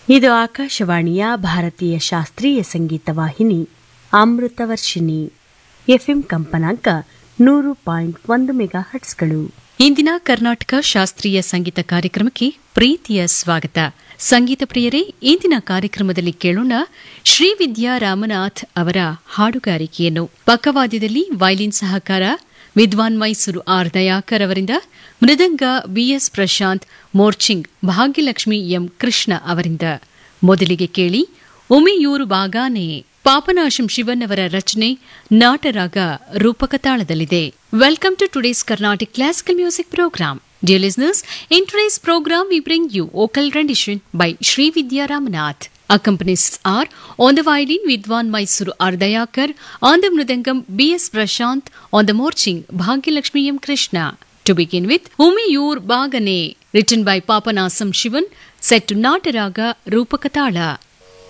ಇದು ಆಕಾಶವಾಣಿಯ ಭಾರತೀಯ ಶಾಸ್ತ್ರೀಯ ಸಂಗೀತ ವಾಹಿನಿ ಅಮೃತವರ್ಷಿಣಿ ಎಫ್ಎಂ ಕಂಪನಾಂಕ 100.1 ಮೆಗಾಹರ್ಟ್ಸ್ಗಳು. ಇಂದಿನ ಕರ್ನಾಟಕ ಶಾಸ್ತ್ರೀಯ ಸಂಗೀತ ಕಾರ್ಯಕ್ರಮಕ್ಕೆ ಪ್ರೀತಿಯ ಸ್ವಾಗತ. ಸಂಗೀತ ಪ್ರಿಯರೇ, ಇಂದಿನ ಕಾರ್ಯಕ್ರಮದಲ್ಲಿ ಕೇಳೋಣ ಶ್ರೀವಿದ್ಯಾ ರಾಮನಾಥ್ ಅವರ ಹಾಡುಗಾರಿಕೆಯನ್ನು. ಪಕ್ಕವಾದ್ಯದಲ್ಲಿ ವೈಲಿನ್ ಸಹಕಾರ ವಿದ್ವಾನ್ ಮೈಸೂರು ಆರ್ ದಯಾಕರ್ ಅವರಿಂದ, ಮೃದಂಗ ಬಿಎಸ್ ಪ್ರಶಾಂತ್, ಮೋರ್ಚಿಂಗ್ ಭಾಗ್ಯಲಕ್ಷ್ಮಿ ಎಂ ಕೃಷ್ಣ ಅವರಿಂದ. ಮೊದಲಿಗೆ ಕೇಳಿ ಉಮಿಯೂರು ಬಾಗಾನೆ, ಪಾಪನಾಶಂ ಶಿವನ್ ಅವರ ರಚನೆ, ನಾಟರಾಗ ರೂಪಕ ತಾಳದಲ್ಲಿದೆ. Welcome to today's Carnatic Classical Music Program. Dear listeners, in today's program we bring you vocal rendition by Sri Vidya Ramanath. Accompanists are on the violin Vidwan Mysuru Ardayakar, on the mridangam B.S. Prashant, on the morching Bhagyalakshmi M. Krishna. To begin with, Umiyur Bagane, written by Papanasam Shivan, set to Nataraga Rupakatala.